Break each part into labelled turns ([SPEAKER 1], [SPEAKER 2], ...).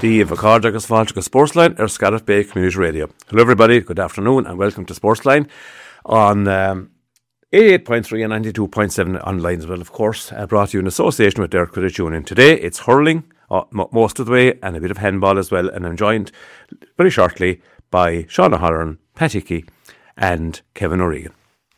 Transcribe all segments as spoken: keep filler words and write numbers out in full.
[SPEAKER 1] The Vacarda agus Fáilte Sportsline ar Scarlett Bay Community Radio. Hello everybody, good afternoon and welcome to Sportsline on um, eighty-eight point three and ninety-two point seven online as well, of course, uh, brought to you in association with Derek Credit Union. Today it's hurling uh, m- most of the way and a bit of handball as well, and I'm joined very shortly by Sean O'Halloran, Pat Hickey and Kevin O'Regan.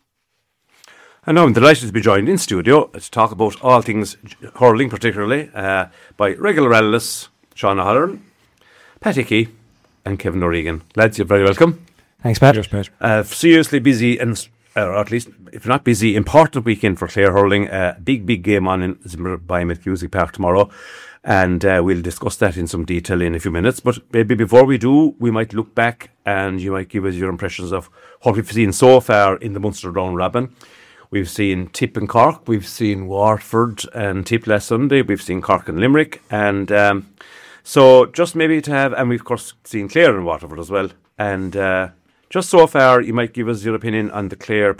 [SPEAKER 1] And now I'm delighted to be joined in studio to talk about all things hurling particularly uh, by regular analysts Sean O'Halloran, Pat Hickey and Kevin O'Regan. Lads, you're very welcome.
[SPEAKER 2] Thanks, Pat. Cheers, Pat.
[SPEAKER 1] Uh, seriously busy, and or at least, if not busy, important weekend for Clare hurling. Uh, big, big game on in Zimmer Music Park tomorrow. And uh, we'll discuss that in some detail in a few minutes. But maybe before we do, we might look back and you might give us your impressions of what we've seen so far in the Munster round robin. We've seen Tip and Cork, we've seen Waterford and Tip last Sunday, we've seen Cork and Limerick, and um, so just maybe to have, and we've of course seen Clare and Waterford as well, and uh, just so far you might give us your opinion on the Clare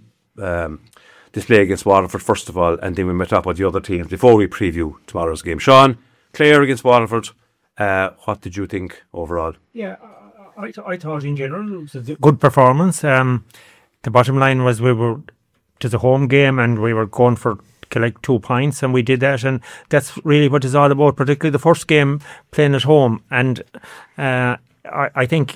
[SPEAKER 1] um, display against Waterford first of all, and then we might talk about the other teams before we preview tomorrow's game. Sean, Clare against Waterford, uh, what did you think overall?
[SPEAKER 2] Yeah, I, I, I thought in general it was a good performance. Um, the bottom line was we were, it was a home game and we were going for collect two points, and we did that, and that's really what it's all about, particularly the first game playing at home. And uh, I, I think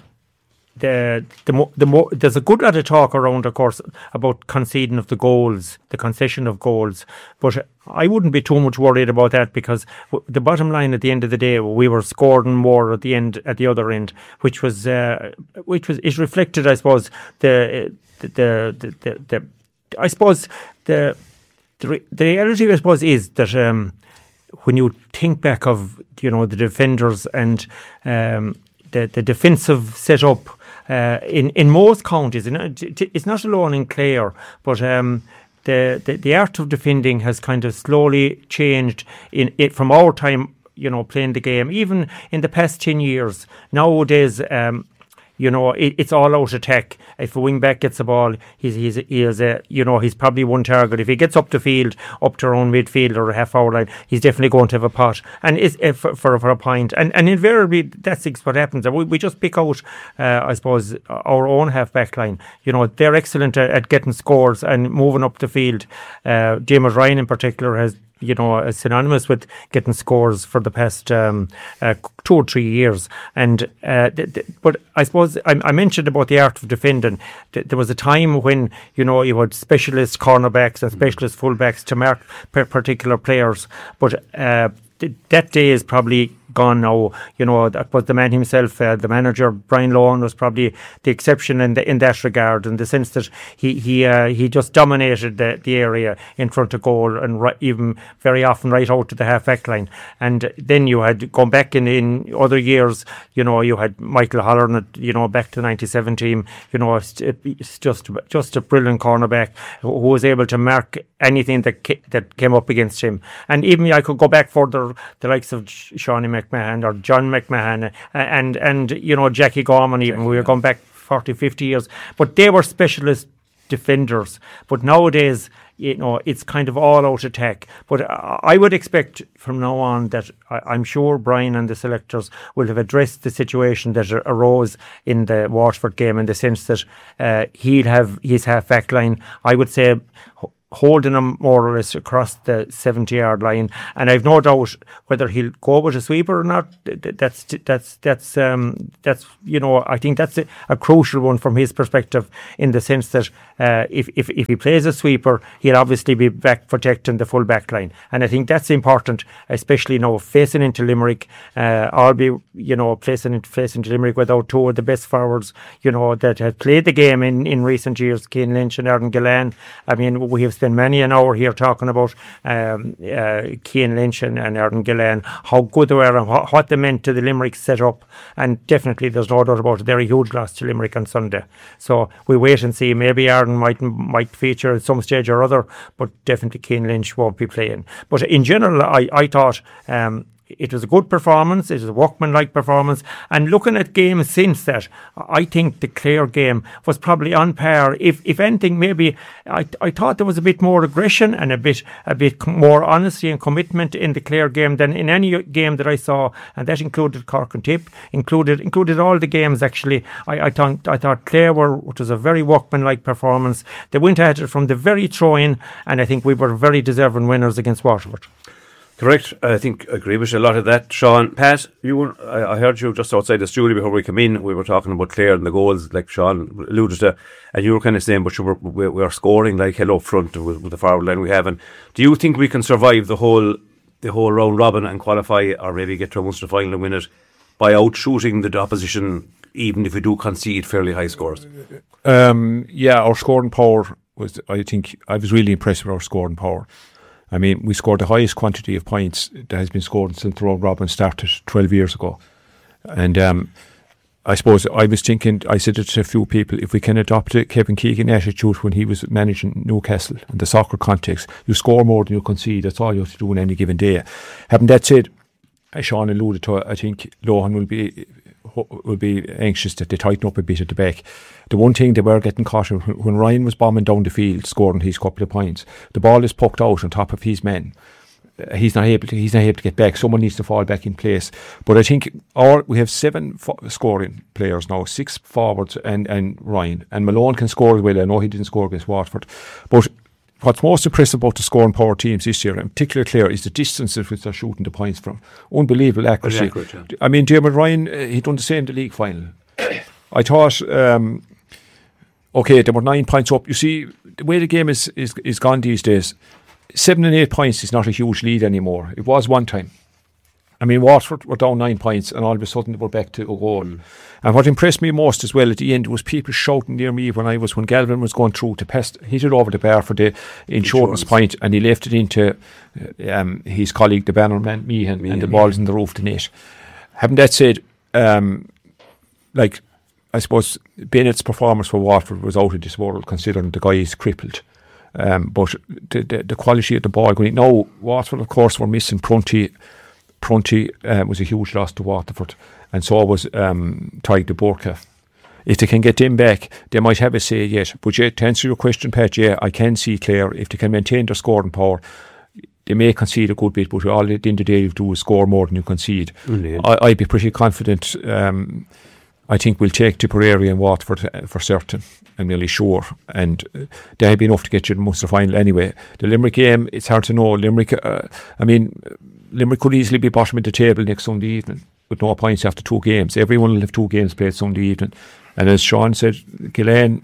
[SPEAKER 2] the the mo- the mo- there's a good lot of talk around, of course, about conceding of the goals, the concession of goals, but I wouldn't be too much worried about that, because w- the bottom line at the end of the day, we were scoring more at the end, at the other end, which was uh, which was it reflected, I suppose, the the the the, the, the I suppose the The, re- the reality, I suppose, is that um, when you think back of, you know, the defenders and um, the the defensive setup uh, in in most counties, and it's not alone in Clare, but um, the, the the art of defending has kind of slowly changed in it from our time, you know, playing the game, even in the past ten years. Nowadays, um, you know, it, it's all out attack. If a wing back gets the ball, he's he's he is a, you know, he's probably one target. If he gets up the field, up to around midfield or a half hour line, he's definitely going to have a pot, and is uh, for, for for a point. And and invariably that's what happens. We we just pick out, uh, I suppose, our own half back line. You know, they're excellent at, at getting scores and moving up the field. Uh, James Ryan in particular has, you know, is synonymous with getting scores for the past um, uh, two or three years. And uh, th- th- but I suppose I, I mentioned about the art of defending. Th- there was a time when, you know, you had specialist cornerbacks and specialist fullbacks to mark per- particular players, but uh, th- that day is probably gone now. You know, that was the man himself, uh, the manager Brian Lohan was probably the exception in the, in that regard, in the sense that he he uh, he just dominated the, the area in front of goal, and right, even very often right out to the half back line. And then you had gone back in, in other years, you know, you had Michael Holleran, you know, back to the ninety-seven team, you know, it's, it's just just a brilliant cornerback who was able to mark anything that ca- that came up against him. And even I could go back further, the likes of Shawnee McMahon or John McMahon and, and, and you know, Jackie Gorman, even. Jackie, we were yeah. going back forty, fifty years. But they were specialist defenders. But nowadays, you know, it's kind of all out attack. But I would expect from now on that I, I'm sure Brian and the selectors will have addressed the situation that arose in the Waterford game, in the sense that uh, he'll have his half back line, I would say, holding him more or less across the seventy-yard line, and I've no doubt whether he'll go with a sweeper or not. That's that's that's um, that's you know, I think that's a, a crucial one from his perspective, in the sense that uh, if if if he plays a sweeper, he'll obviously be back protecting the full back line, and I think that's important, especially now facing into Limerick. Uh, I'll be you know placing into facing into Limerick without two of the best forwards, you know, that have played the game in, in recent years, Cian Lynch and Aaron Gillan. I mean, we have spent many an hour here talking about um, uh, Cian Lynch and, and Aaron Gillan, how good they were and what, what they meant to the Limerick setup. And definitely, there's no doubt about it, they're a huge loss to Limerick on Sunday. So we wait and see. Maybe Aaron might might feature at some stage or other, but definitely Cian Lynch won't be playing. But in general, I, I thought um, it was a good performance. It was a workmanlike performance. And looking at games since that, I think the Clare game was probably on par. If if anything, maybe I I thought there was a bit more aggression and a bit a bit more honesty and commitment in the Clare game than in any game that I saw, and that included Cork and Tip, included included all the games actually. I I thought I thought Clare were, which was a very workmanlike performance. They went at it from the very throw-in, and I think we were very deserving winners against Waterford.
[SPEAKER 1] Correct. I think I agree with you a lot of that, Sean. Pat, you were, I, I heard you just outside the studio before we came in. We were talking about Clare and the goals, like Sean alluded to, and you were kind of saying, but you were, we, we are scoring like hell up front with, with the forward line we have. And do you think we can survive the whole the whole round robin and qualify, or maybe get to a Munster final and win it by out shooting the opposition, even if we do concede fairly high scores?
[SPEAKER 3] Um, yeah, our scoring power was. I think I was really impressed with our scoring power. I mean, we scored the highest quantity of points that has been scored since the round robin started twelve years ago. And um, I suppose I was thinking, I said it to a few people, if we can adopt the Kevin Keegan attitude when he was managing Newcastle in the soccer context, you score more than you concede. That's all you have to do in any given day. Having that said, as Sean alluded to, I think Lohan will be will be anxious that they tighten up a bit at the back. The one thing they were getting caught in, when Ryan was bombing down the field, scoring his couple of points, the ball is poked out on top of his men. Uh, he's not able to. He's not able to get back. Someone needs to fall back in place. But I think our we have seven fo- scoring players now, six forwards and and Ryan and Malone can score as well. I know he didn't score against Watford, but what's most impressive about the scoring power teams this year, in particular Clare, is the distances which they're shooting the points from. Unbelievable accuracy. Accurate, yeah. I mean, Dermot Ryan, uh, he done the same in the league final. I thought, um, okay, they were nine points up. You see, the way the game is, is is gone these days, seven and eight points is not a huge lead anymore. It was one time. I mean, Waterford were down nine points and all of a sudden they were back to a goal. Mm. And what impressed me most as well at the end was people shouting near me when I was, when Galvin was going through to pass, hit it over the bar for the insurance point, and he left it into um, his colleague, the bannerman, Meehan, Meehan and the ball's in the roof of the net. Having that said, um, like, I suppose Bennett's performance for Waterford was out of this world considering the guy is crippled. Um, but the, the, the quality of the ball going in. Now, Waterford, of course, were missing Prunty. Prunty uh, was a huge loss to Waterford, and so was um, Tyg de Burka. If they can get them back, they might have a say yet. But yeah, to answer your question, Pat, yeah, I can see Clare, if they can maintain their scoring power, they may concede a good bit, but all at the end of the day you do is score more than you concede. I, I'd be pretty confident. Um, I think we'll take Tipperary and Waterford uh, for certain. I'm nearly sure, and uh, they have been enough to get you to the Munster final anyway. The Limerick game, it's hard to know. Limerick, uh, I mean, Limerick could easily be bottom of the table next Sunday evening with no points after two games. Everyone will have two games played Sunday evening, and as Sean said, Gillane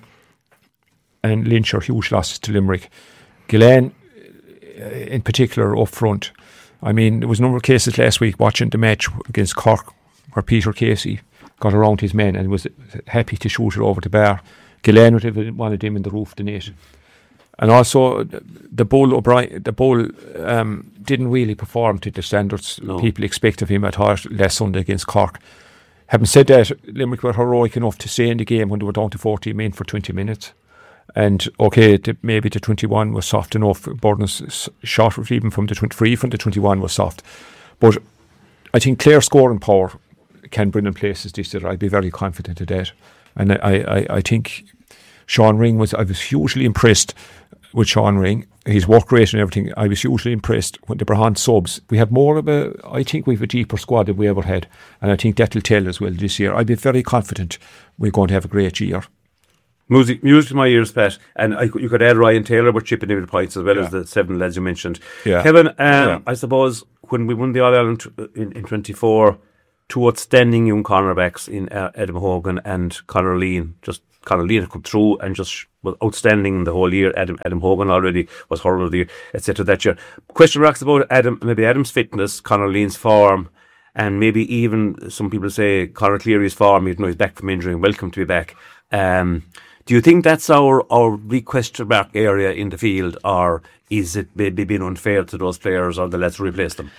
[SPEAKER 3] and Lynch are huge losses to Limerick. Gillane, uh, in particular, up front. I mean, there was a number of cases last week watching the match against Cork where Peter Casey got around his men and was happy to shoot it over the bar. Gillane would have wanted him in the roof of the net. And also, the Bull O'Brien, the Bull um, didn't really perform to the standards no. people expect of him at heart last Sunday against Cork. Having said that, Limerick were heroic enough to stay in the game when they were down to fourteen men for twenty minutes. And okay, the, maybe the twenty-one was soft enough. Burden's shot even from the twenty-three from the twenty-one was soft. But I think Clare's scoring power can bring in places this year. I'd be very confident of that. And I, I, I think Sean Ring was, I was hugely impressed with Sean Ring, his work rate and everything. I was hugely impressed when the Brahan subs. We have more of a, I think we have a deeper squad than we ever had. And I think that will tell as well this year. I'd be very confident we're going to have a great year.
[SPEAKER 1] Music, music to my ears, Pat. And I, you could add Ryan Taylor, but chipping in the points as well yeah. as the seven lads you mentioned. Yeah. Kevin, um, yeah. I suppose when we won the All-Ireland in, in twenty-four, two outstanding young cornerbacks in uh, Adam Hogan and Conor Lean. Just Conor Lean had come through and just was outstanding the whole year. Adam Adam Hogan already was hurler of the year, et cetera. That year. Question marks about Adam, maybe Adam's fitness, Conor Lean's form, and maybe even some people say Conor Cleary's form. Even though he's back from injury and welcome to be back. Um, do you think that's our our big question mark area in the field, or is it maybe being unfair to those players, or the let's replace them?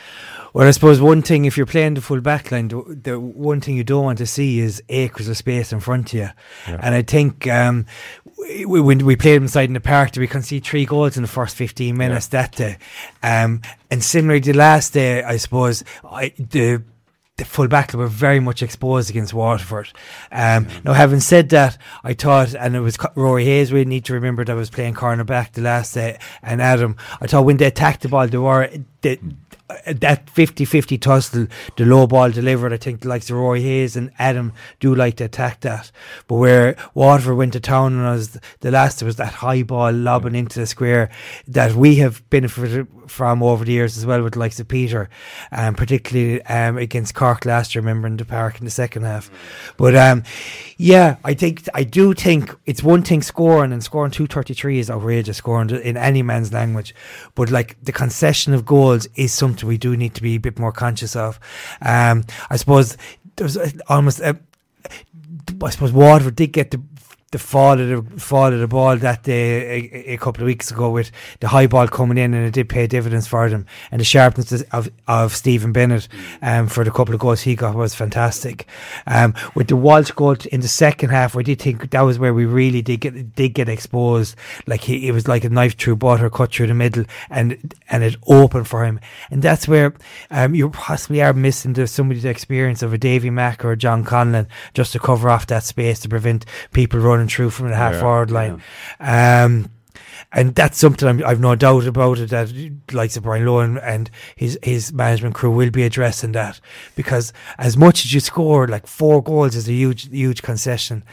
[SPEAKER 4] Well, I suppose one thing, if you're playing the full back line, the, the one thing you don't want to see is acres of space in front of you. Yeah. And I think um, we, when we played inside in the park, we can see three goals in the first fifteen minutes yeah. that day. Um, and similarly, the last day, I suppose, I, the the full back line were very much exposed against Waterford. Um, mm-hmm. Now, having said that, I thought, and it was Rory Hayes, we need to remember that I was playing cornerback the last day, and Adam, I thought when they attacked the ball, they were... They, that fifty-fifty tussle, the low ball delivered, I think the likes of Roy Hayes and Adam do like to attack that. But where Waterford went to town and was the last, there was that high ball lobbing into the square that we have benefited from over the years as well with the likes of Peter, um, particularly um, against Cork last year, remember, in the park in the second half. But um, yeah, I think I do think it's one thing scoring, and scoring two thirty-three is outrageous, scoring in any man's language. But like the concession of goals is something we do need to be a bit more conscious of. Um, I suppose there's almost a, I suppose Waterford did get the the fall of the fall of the ball that day a, a couple of weeks ago with the high ball coming in, and it did pay dividends for them. And the sharpness of of Stephen Bennett um, for the couple of goals he got was fantastic. Um, with the Walsh goal in the second half, I did think that was where we really did get did get exposed. Like he, it was like a knife through butter, cut through the middle, and and it opened for him. And that's where um, you possibly are missing the somebody's experience of a Davy Mack or a John Conlon just to cover off that space to prevent people running through from the half yeah, forward line. Yeah. Um, and that's something I'm, I've no doubt about it, that likes of Brian Lohan and his, his management crew will be addressing that, because as much as you score, like four goals is a huge, huge concession.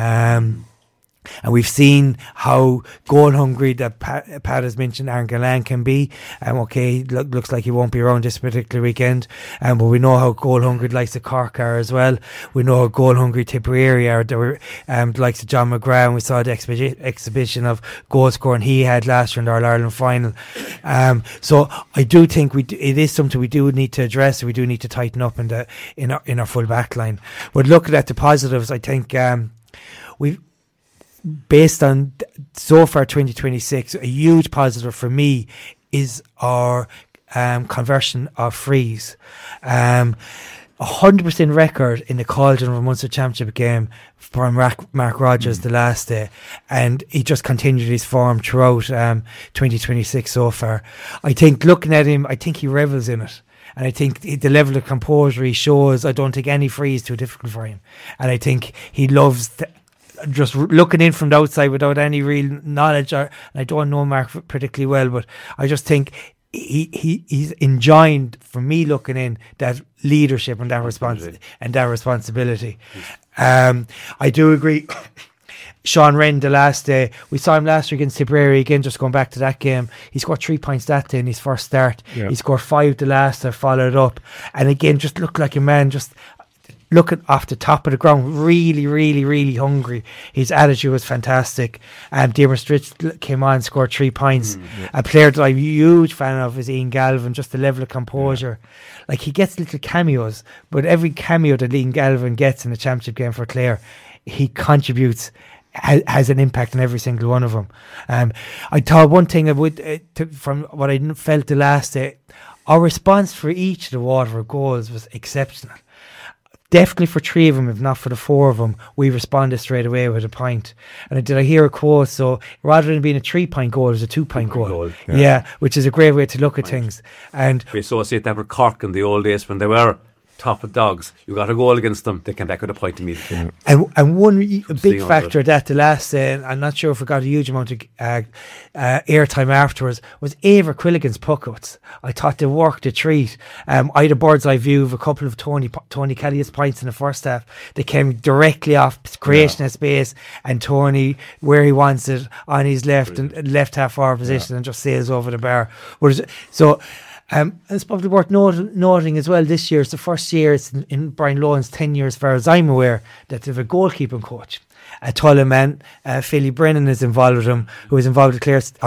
[SPEAKER 4] Um, And we've seen how goal hungry that Pat, Pat has mentioned Aaron Gallant can be. Um, okay, look, looks like he won't be around this particular weekend. Um, but we know how goal hungry the likes of Cork are as well. We know how goal hungry Tipperary are. There were um, the likes of John McGrath, and we saw the exhibi- exhibition of goal scoring he had last year in the All-Ireland final. Um, so I do think we do, it is something we do need to address. We do need to tighten up in the in our, in our full back line. But looking at the positives, I think um, we've based on so far twenty twenty-six, a huge positive for me is our um, conversion of frees. Um, a hundred percent record in the Cauldron of a Munster Championship game from Mark, Mark Rogers mm. the last day, and he just continued his form throughout um, twenty twenty-six so far. I think looking at him, I think he revels in it. And I think the level of composure he shows, I don't think any free is too difficult for him. And I think he loves th- just looking in from the outside without any real knowledge, or, and I don't know Mark particularly well, but I just think he, he he's enjoying, for me looking in, that leadership and that respons- and that responsibility. Um, I do agree. Sean Wren, the last day, we saw him last year against Tipperary again, just going back to that game. He scored three points that day in his first start. Yeah. He scored five the last day, followed up. And again, just looked like a man just looking off the top of the ground, really, really, really hungry. His attitude was fantastic. Um, Diarmuid Stritch came on and scored three points. Mm, yeah. A player that I'm a huge fan of is Ian Galvin, just the level of composure. Yeah. Like, he gets little cameos, but every cameo that Ian Galvin gets in a championship game for Clare, he contributes, ha- has an impact on every single one of them. Um, I thought one thing I would, uh, to, from what I felt the last day, our response for each of the Waterford goals was exceptional. Definitely for three of them, if not for the four of them, we responded straight away with a point. And did I hear a quote? So rather than being a three-point goal, it was a two-point goal. goal yeah. yeah, which is a great way to look at right. things. And
[SPEAKER 1] we associate that with Cork in the old days when they were top of dogs. You got a goal against them, they came back with a point immediately. Yeah.
[SPEAKER 4] And and one a big factor that the last, uh, I'm not sure if we got a huge amount of uh, uh, airtime afterwards, was Ava Quilligan's puckouts. I thought they worked a treat. Um, I had a bird's eye view of a couple of Tony Tony Kelly's points in the first half. They came directly off creation yeah. of space, and Tony, where he wants it, on his left Brilliant. and left half forward position, yeah. and just sails over the bar. Whereas, so Um, it's probably worth not- noting as well, this year it's the first year it's in, in Brian Lohan's tenure, as far as I'm aware, that they have a goalkeeping coach. A Tulla man, uh, Philly Brennan is involved with him, who was involved with Clare